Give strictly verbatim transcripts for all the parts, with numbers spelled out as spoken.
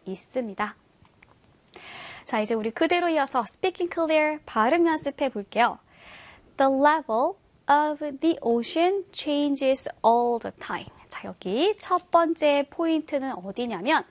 있습니다. 자, 이제 우리 그대로 이어서 Speaking Clear 발음 연습해 볼게요. The level of the ocean changes all the time. 자, 여기 첫 번째 포인트는 어디냐면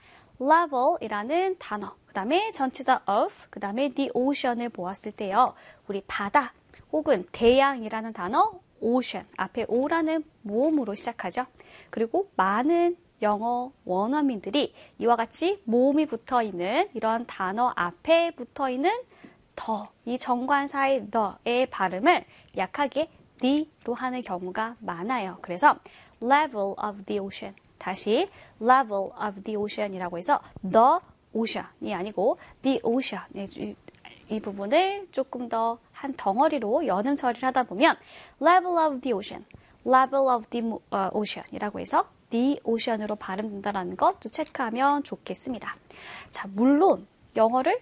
level이라는 단어, 그 다음에 전치사 of, 그 다음에 the ocean을 보았을 때요. 우리 바다 혹은 대양이라는 단어 ocean, 앞에 o라는 모음으로 시작하죠. 그리고 많은 영어 원어민들이 이와 같이 모음이 붙어있는 이런 단어 앞에 붙어있는 더, 이 정관사의 the의 발음을 약하게 the로 하는 경우가 많아요. 그래서 level of the ocean, 다시 level of the ocean이라고 해서 the ocean이 아니고 the ocean, 이, 이 부분을 조금 더 한 덩어리로 연음 처리를 하다 보면 level of the ocean, level of the uh, ocean이라고 해서 the ocean으로 발음된다는 것도 체크하면 좋겠습니다. 자, 물론 영어를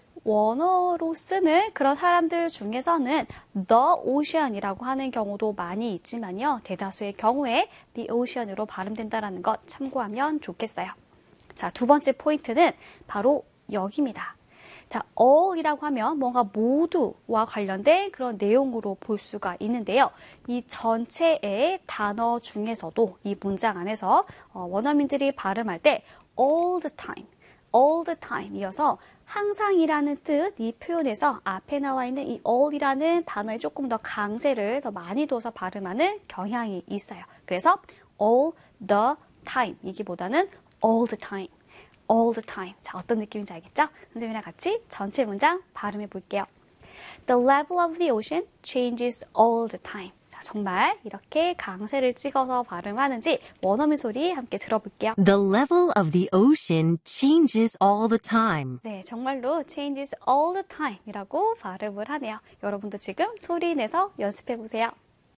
원어로 쓰는 그런 사람들 중에서는 the ocean이라고 하는 경우도 많이 있지만요. 대다수의 경우에 the ocean으로 발음된다는 것 참고하면 좋겠어요. 자, 두 번째 포인트는 바로 여기입니다. 자, all이라고 하면 뭔가 모두와 관련된 그런 내용으로 볼 수가 있는데요. 이 전체의 단어 중에서도 이 문장 안에서 원어민들이 발음할 때 all the time, all the time 이어서 항상이라는 뜻, 이 표현에서 앞에 나와 있는 이 all이라는 단어에 조금 더 강세를 더 많이 둬서 발음하는 경향이 있어요. 그래서 all the time 이기보다는 all the time, all the time. 자, 어떤 느낌인지 알겠죠? 선생님이랑 같이 전체 문장 발음해 볼게요. The level of the ocean changes all the time. 자, 정말 이렇게 강세를 찍어서 발음하는지 원어민 소리 함께 들어볼게요. The level of the ocean changes all the time. 네, 정말로 changes all the time 이라고 발음을 하네요. 여러분도 지금 소리 내서 연습해 보세요.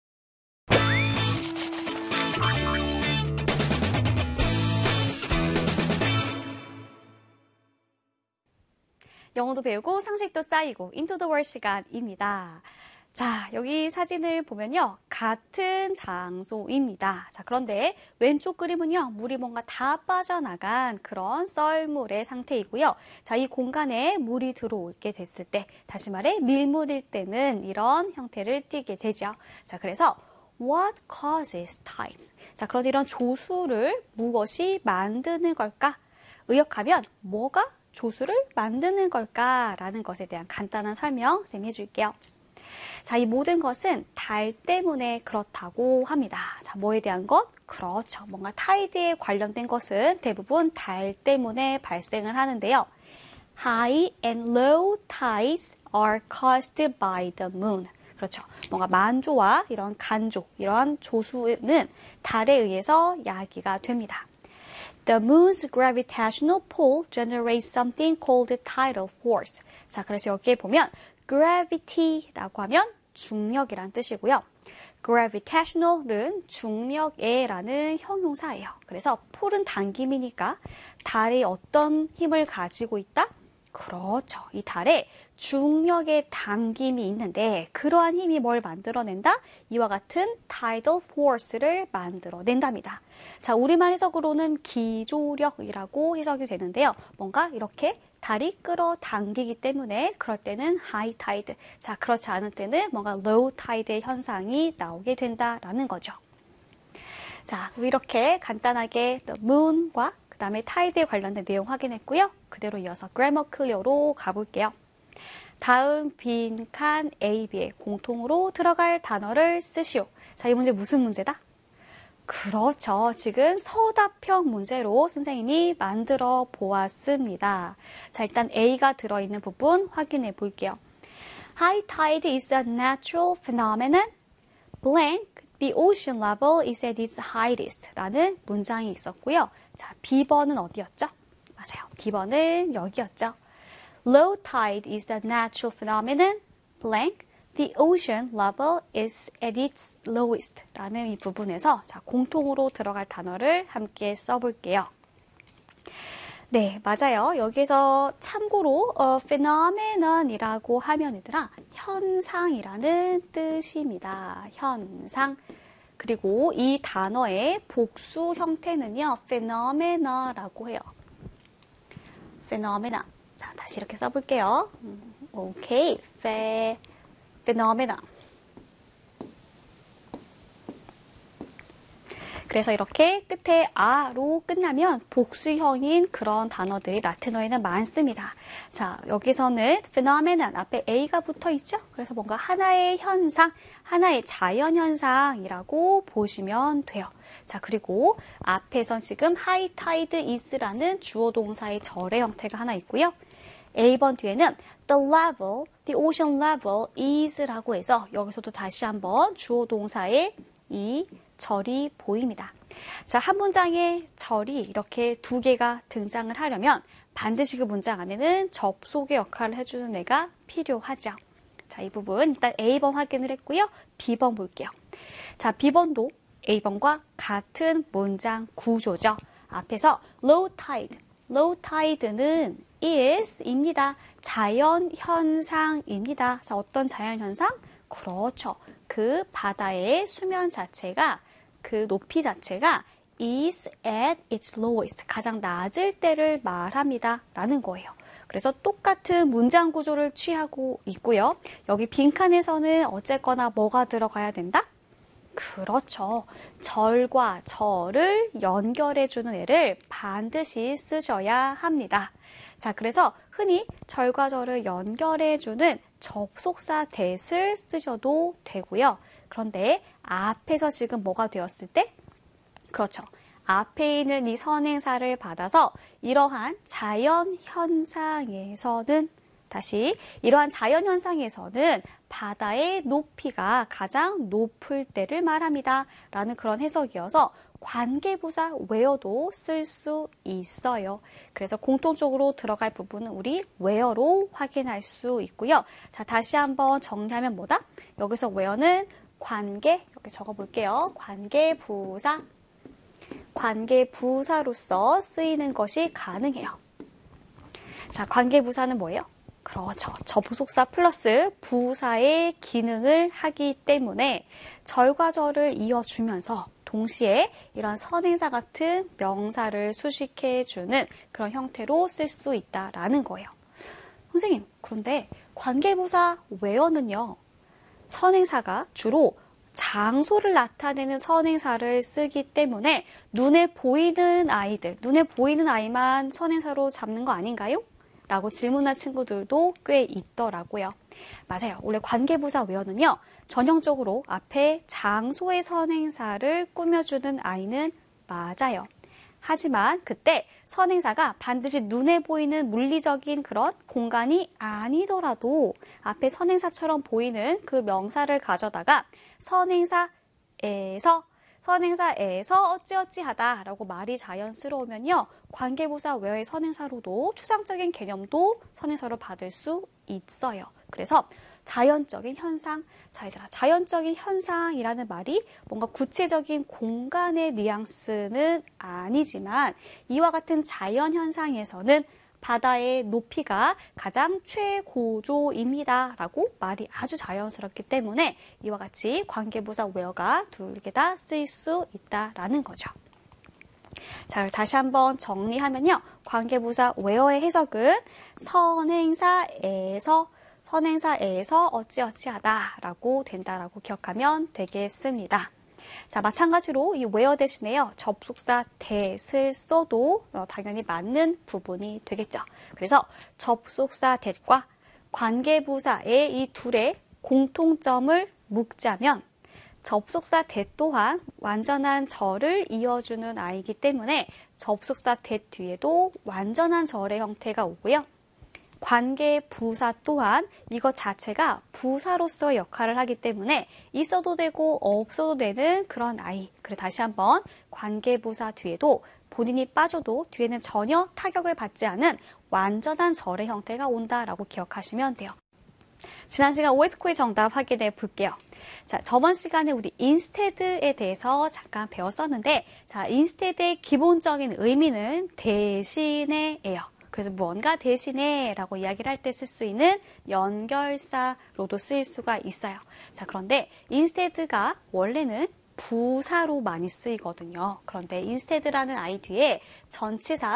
영어도 배우고 상식도 쌓이고 Into the World 시간입니다. 자, 여기 사진을 보면요. 같은 장소입니다. 자, 그런데 왼쪽 그림은요. 물이 뭔가 다 빠져나간 그런 썰물의 상태이고요. 자, 이 공간에 물이 들어오게 됐을 때, 다시 말해 밀물일 때는 이런 형태를 띠게 되죠. 자, 그래서 What causes tides? 자, 그런데 이런 조수를 무엇이 만드는 걸까? 의역하면 뭐가 조수를 만드는 걸까라는 것에 대한 간단한 설명 쌤 해줄게요. 자, 이 모든 것은 달 때문에 그렇다고 합니다. 자, 뭐에 대한 것? 그렇죠. 뭔가 타이드에 관련된 것은 대부분 달 때문에 발생을 하는데요. High and low tides are caused by the moon. 그렇죠. 뭔가 만조와 이런 간조, 이런 조수는 달에 의해서 야기가 됩니다. The moon's gravitational pull generates something called tidal force. 자, 그래서 여기에 보면 gravity라고 하면 중력이란 뜻이고요. gravitational은 중력에라는 형용사예요. 그래서 pull은 당김이니까 달이 어떤 힘을 가지고 있다? 그렇죠. 이 달에 중력의 당김이 있는데 그러한 힘이 뭘 만들어낸다? 이와 같은 tidal force를 만들어낸답니다. 자, 우리말 해석으로는 기조력이라고 해석이 되는데요. 뭔가 이렇게 달이 끌어당기기 때문에 그럴 때는 high tide, 자, 그렇지 않을 때는 뭔가 low tide의 현상이 나오게 된다라는 거죠. 자, 이렇게 간단하게 the moon과 그 다음에 타이드에 관련된 내용 확인했고요. 그대로 이어서 grammar clear로 가볼게요. 다음 빈칸 A, B에 공통으로 들어갈 단어를 쓰시오. 자, 이 문제 무슨 문제다? 그렇죠. 지금 서답형 문제로 선생님이 만들어 보았습니다. 자, 일단 A가 들어있는 부분 확인해 볼게요. High tide is a natural phenomenon. Blank. The ocean level is at its highest 라는 문장이 있었고요. 자, B번은 어디였죠? 맞아요. B번은 여기였죠. Low tide is a natural phenomenon. Blank. The ocean level is at its lowest 라는 이 부분에서 자, 공통으로 들어갈 단어를 함께 써볼게요. 네, 맞아요. 여기서 참고로 어, phenomenon이라고 하면 얘들아 현상이라는 뜻입니다. 현상. 그리고 이 단어의 복수 형태는요, phenomena라고 해요. phenomena. 자, 다시 이렇게 써볼게요. 음, 오케이, phe, phenomena. 그래서 이렇게 끝에 아로 끝나면 복수형인 그런 단어들이 라틴어에는 많습니다. 자, 여기서는 phenomenon 앞에 a가 붙어 있죠? 그래서 뭔가 하나의 현상, 하나의 자연현상이라고 보시면 돼요. 자, 그리고 앞에선 지금 high tide is라는 주어 동사의 절의 형태가 하나 있고요. A 번 뒤에는 the level, the ocean level is라고 해서 여기서도 다시 한번 주어 동사의 이 절이 보입니다. 자, 한 문장에 절이 이렇게 두 개가 등장을 하려면 반드시 그 문장 안에는 접속의 역할을 해주는 애가 필요하죠. 자, 이 부분 일단 A 번 확인을 했고요. B 번 볼게요. 자, B 번도 A 번과 같은 문장 구조죠. 앞에서 low tide, low tide는 is입니다. 자연현상입니다. 자, 어떤 자연현상? 그렇죠. 그 바다의 수면 자체가 그 높이 자체가 is at its lowest, 가장 낮을 때를 말합니다. 라는 거예요. 그래서 똑같은 문장 구조를 취하고 있고요. 여기 빈칸에서는 어쨌거나 뭐가 들어가야 된다? 그렇죠. 절과 절을 연결해주는 애를 반드시 쓰셔야 합니다. 자, 그래서 흔히 절과 절을 연결해주는 접속사 that을 쓰셔도 되고요. 그런데 앞에서 지금 뭐가 되었을 때? 그렇죠. 앞에 있는 이 선행사를 받아서 이러한 자연현상에서는 다시 이러한 자연현상에서는 바다의 높이가 가장 높을 때를 말합니다. 라는 그런 해석이어서 관계부사 where도 쓸 수 있어요. 그래서 공통적으로 들어갈 부분은 우리 where로 확인할 수 있고요. 자, 다시 한번 정리하면 뭐다? 여기서 where는 관계, 이렇게 적어볼게요. 관계부사, 관계부사로서 쓰이는 것이 가능해요. 자, 관계부사는 뭐예요? 그렇죠. 접속사 플러스 부사의 기능을 하기 때문에 절과 절을 이어주면서 동시에 이런 선행사 같은 명사를 수식해주는 그런 형태로 쓸 수 있다라는 거예요. 선생님, 그런데 관계부사 where는요, 선행사가 주로 장소를 나타내는 선행사를 쓰기 때문에 눈에 보이는 아이들, 눈에 보이는 아이만 선행사로 잡는 거 아닌가요? 라고 질문한 친구들도 꽤 있더라고요. 맞아요. 원래 관계부사 where는요, 전형적으로 앞에 장소의 선행사를 꾸며주는 아이는 맞아요. 하지만 그때 선행사가 반드시 눈에 보이는 물리적인 그런 공간이 아니더라도 앞에 선행사처럼 보이는 그 명사를 가져다가 선행사에서 선행사에서 어찌어찌하다 라고 말이 자연스러우면요, 관계부사 where의 선행사로도 추상적인 개념도 선행사로 받을 수 있어요. 그래서 자연적인 현상, 자, 얘들아, 자연적인 현상이라는 말이 뭔가 구체적인 공간의 뉘앙스는 아니지만 이와 같은 자연 현상에서는 바다의 높이가 가장 최고조입니다. 라고 말이 아주 자연스럽기 때문에 이와 같이 관계부사 where가 두 개 다 쓰일 수 있다라는 거죠. 자, 다시 한번 정리하면요. 관계부사 where의 해석은 선행사에서 선행사에서 어찌어찌하다 라고 된다라고 기억하면 되겠습니다. 자, 마찬가지로 이 where 대신에요, 접속사 that을 써도 당연히 맞는 부분이 되겠죠. 그래서 접속사 that과 관계부사의 이 둘의 공통점을 묻자면 접속사 that 또한 완전한 절을 이어주는 아이기 때문에 접속사 that 뒤에도 완전한 절의 형태가 오고요. 관계부사 또한 이것 자체가 부사로서의 역할을 하기 때문에 있어도 되고 없어도 되는 그런 아이. 그래, 다시 한번 관계부사 뒤에도 본인이 빠져도 뒤에는 전혀 타격을 받지 않은 완전한 절의 형태가 온다라고 기억하시면 돼요. 지난 시간 오에스코의 정답 확인해 볼게요. 자, 저번 시간에 우리 instead에 대해서 잠깐 배웠었는데, 자, instead의 기본적인 의미는 대신에예요. 그래서 무언가 대신에 라고 이야기를 할 때 쓸 수 있는 연결사로도 쓰일 수가 있어요. 자, 그런데 instead가 원래는 부사로 많이 쓰이거든요. 그런데 instead라는 아이 뒤에 전치사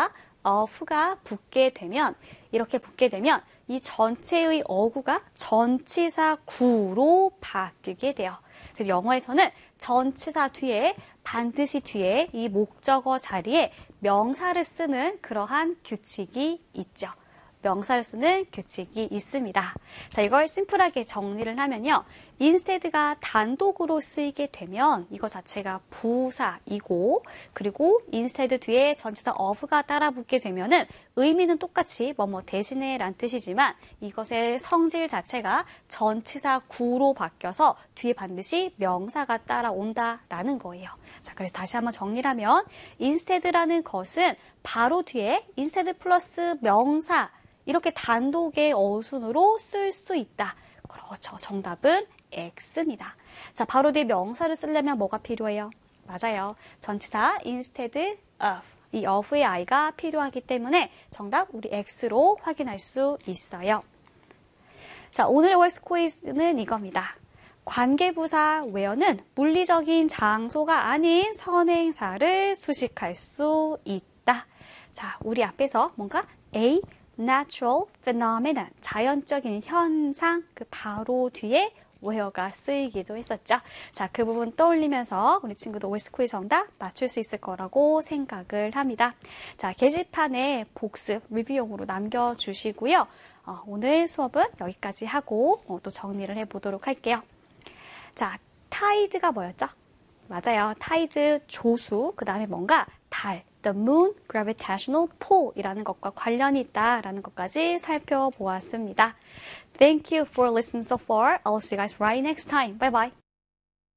of가 붙게 되면 이렇게 붙게 되면 이 전체의 어구가 전치사 구로 바뀌게 돼요. 그래서 영어에서는 전치사 뒤에 반드시 뒤에 이 목적어 자리에 명사를 쓰는 그러한 규칙이 있죠. 명사를 쓰는 규칙이 있습니다. 자, 이걸 심플하게 정리를 하면요. instead가 단독으로 쓰이게 되면 이거 자체가 부사이고 그리고 instead 뒤에 전치사 of가 따라 붙게 되면은 의미는 똑같이 뭐뭐 대신에 란 뜻이지만 이것의 성질 자체가 전치사 구로 바뀌어서 뒤에 반드시 명사가 따라온다라는 거예요. 자, 그래서 다시 한번 정리를 하면 instead라는 것은 바로 뒤에 instead 플러스 명사 이렇게 단독의 어순으로 쓸 수 있다. 그렇죠. 정답은 X입니다. 자, 바로 뒤에 명사를 쓰려면 뭐가 필요해요? 맞아요. 전치사 instead of. 이 of의 I가 필요하기 때문에 정답 우리 X로 확인할 수 있어요. 자, 오늘의 월스 퀴즈는 이겁니다. 관계부사 where는 물리적인 장소가 아닌 선행사를 수식할 수 있다. 자, 우리 앞에서 뭔가 A natural phenomenon, 자연적인 현상, 그 바로 뒤에 where가 쓰이기도 했었죠. 자, 그 부분 떠올리면서 우리 친구도 오에스 퀴즈 정답 맞출 수 있을 거라고 생각을 합니다. 자, 게시판에 복습, 리뷰용으로 남겨주시고요. 어, 오늘 수업은 여기까지 하고 어, 또 정리를 해보도록 할게요. 자, 타이드가 뭐였죠? 맞아요. 타이드 조수, 그 다음에 뭔가 달, the moon gravitational pull이라는 것과 관련이 있다라는 것까지 살펴보았습니다. Thank you for listening so far. I'll see you guys right next time. Bye bye.